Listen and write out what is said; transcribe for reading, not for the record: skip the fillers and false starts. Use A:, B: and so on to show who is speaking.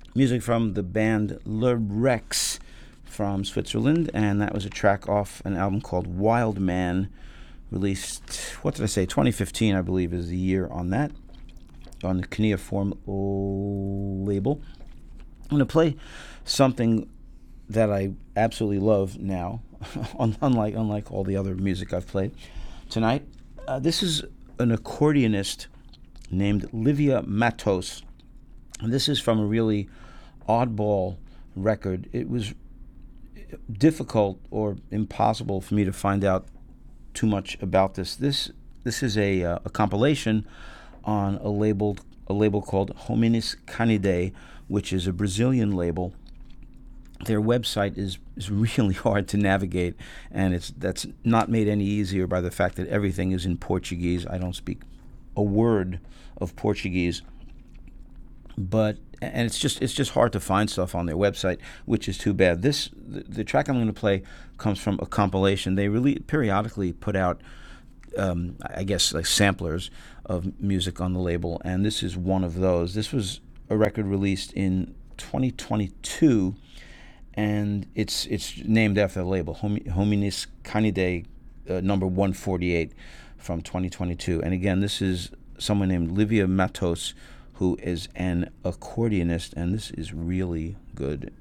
A: Music from the band Le Rex from Switzerland, and that was a track off an album called Wild Man, released, what did I say, 2015, I believe, is the year on that, on the Cuneiform label. I'm going to play something that I absolutely love now, unlike all the other music I've played tonight. This is an accordionist named Livia Matos, and this is from a really oddball record. It was difficult or impossible for me to find out too much about this. This is a compilation on a label called Hominis Canidae, which is a Brazilian label. Their website is really hard to navigate, and that's not made any easier by the fact that everything is in Portuguese. I don't speak a word of Portuguese, and it's just hard to find stuff on their website, which is too bad. The track I'm going to play comes from a compilation. They really periodically put out, I guess, like samplers of music on the label, and this is one of those. This was a record released in 2022, and it's named after the label, Hominis Canidae, number 148 from 2022. And again, this is someone named Livia Matos, who is an accordionist, and this is really good